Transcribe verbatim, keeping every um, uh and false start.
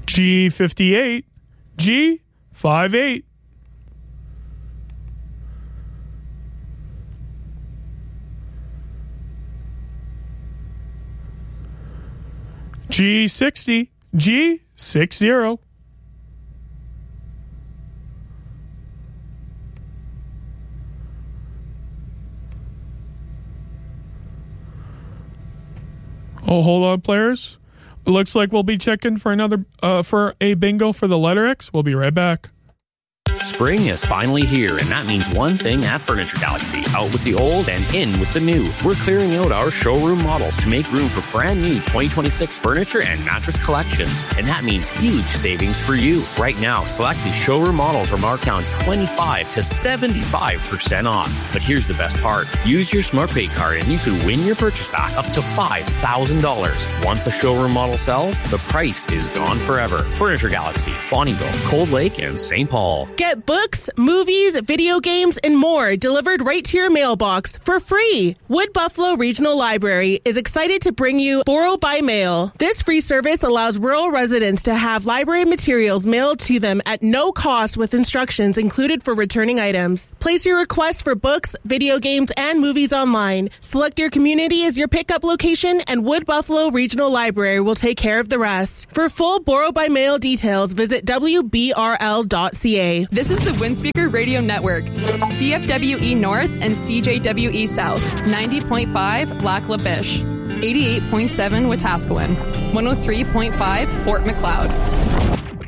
G fifty-eight, G fifty-eight. G sixty, G sixty. Oh, hold on, players. It looks like we'll be checking for another uh, for a bingo for the letter X. We'll be right back. Spring is finally here, and that means one thing at Furniture Galaxy. Out with the old and in with the new. We're clearing out our showroom models to make room for brand new twenty twenty-six furniture and mattress collections. And that means huge savings for you. Right now, selected showroom models are marked down twenty-five to seventy-five percent off. But here's the best part. Use your SmartPay card and you could win your purchase back up to five thousand dollars. Once a showroom model sells, the price is gone forever. Furniture Galaxy, Bonnyville, Cold Lake, and Saint Paul. Get books, movies, video games, and more delivered right to your mailbox for free. Wood Buffalo Regional Library is excited to bring you Borrow by Mail. This free service allows rural residents to have library materials mailed to them at no cost with instructions included for returning items. Place your request for books, video games, and movies online. Select your community as your pickup location, and Wood Buffalo Regional Library will take care of the rest. For full Borrow by Mail details, visit W B R L dot C A. This is the Windspeaker Radio Network, C F W E North and C J W E South, ninety point five Lac La Biche, eighty-eight point seven Wetaskiwin, one oh three point five Fort Macleod.